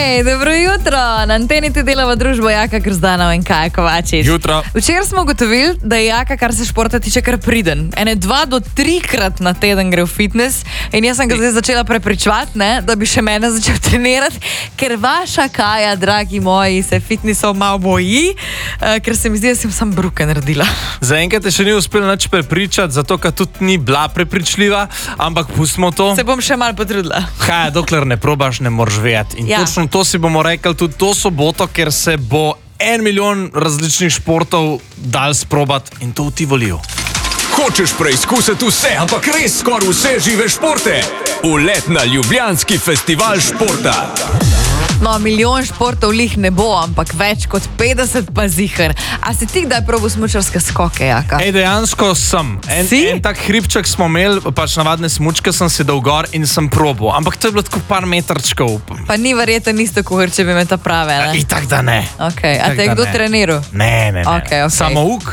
Hej, dobro jutro. Na anteni te delava družbo Jaka Krzdana in Kaja Kovačič. Jutro. Včeraj smo ugotovili, da je Jaka, kar se športa tiče, kar priden. 2 do 3 krat na teden gre v fitness in jaz sem ga zdaj začela prepričevati, da bi še mene začel trenirati, ker vaša Kaja, dragi moji, se fitnessov malo boji, ker se mi zdi, da sem sam bruke naredila. Zaenkrat te še ni uspelo nič prepričati, zato ker tudi ni bila prepričljiva, ampak pustimo to. Se bom še malo potrudila. Kaj, dokler ne probaš, ne moreš vedeti. In točno to si bomo rekli tudi to soboto, ker se bo 1 milijon različnih športov dal sprobati in to v Tivoliju. Hočeš preizkusiti vse, ampak res skoraj vse žive športe? Ulet na Ljubljanski festival športa. No, milijon športov lih ne bo, ampak več kot 50 pa ziher. A si ti kdaj probal smučarske skoke, Jaka? Ej, dejansko sem. En tak hribček smo imeli, pač navadne smučke sem si dal gor in sem probal. Ampak to je bilo tako par metrčkov. Pa ni verjetno isto, kot če bi me ta prave, ne? Itak da ne. Okay. A te je kdo treniral? Ne. Okay. Samouk.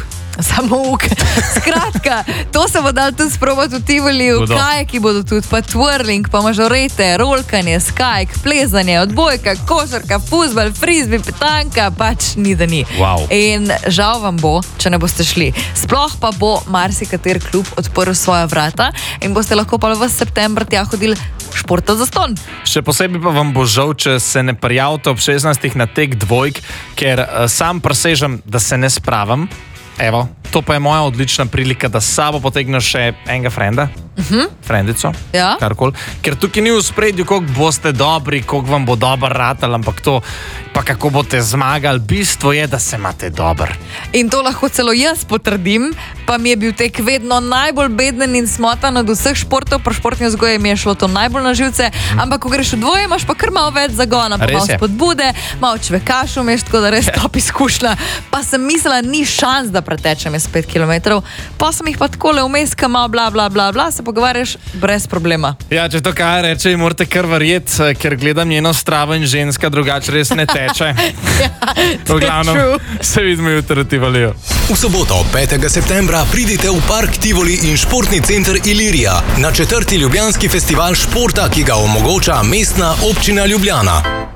Skratka, to se bo dal tudi sprobati v Tivoliju, kajaki bodo tudi, pa twirling, pa mažorete, rolkanje, skajk, plezanje, odbojka, košarka, fuzbal, frizbi, petanka, pač ni da ni. Wow. In žal vam bo, če ne boste šli. Sploh pa bo marsikater klub odprl svoja vrata in boste lahko pa v septembru tja hodili športa za ston. Še posebej pa vam bo žal, če se ne prijavite ob 16 na tek dvojk, ker sam presežem, da se ne spravim. Evo, to pa je moja odlična prilika, da s sabo potegnem še enega frenda, frendico, karkoli. Ker tukaj ni v spredju, koliko boste dobri, koliko vam bo dober ratal, ampak to, pa kako boste zmagali, bistvo je, da se imate dober. In to lahko celo jaz potrdim, pa mi je bil tek vedno najbolj beden in smotan od vseh športov, pri športni vzgoji mi je šlo to najbolj na živce, ampak ko greš v dvoje, imaš pa kar malo več zagona, pa malo spodbude, malo čvekaš vmeš, tako da res top izkušnja. Pa sem mislila, ni šans, da pretečem jaz 5 kilometrov, pa sem jih pa takole vmes, malo bla, bla, bla, bla, se pogovarjaš brez problema. Ja, če to kaj reče, morate kar verjeti, ker gledam njeno stravo in ženska drugače res ne teče. V glavnem, se vidimo jutri v Tivoliju. V soboto, 5. septembra, pridite v Park Tivoli in športni center Ilirija na 4. Ljubljanski festival športa, ki ga omogoča Mestna občina Ljubljana.